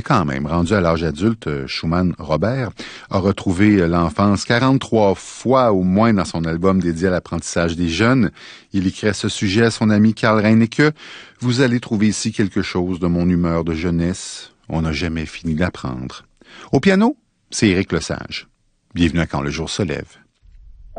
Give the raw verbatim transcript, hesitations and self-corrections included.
quand même, rendu à l'âge adulte, Schumann Robert a retrouvé l'enfance quarante-trois fois au moins dans son album dédié à l'apprentissage des jeunes. Il écrit à ce sujet à son ami Karl Reinecke: « Vous allez trouver ici quelque chose de mon humeur de jeunesse. On n'a jamais fini d'apprendre. » Au piano, c'est Éric Lesage. Bienvenue à Quand le jour se lève.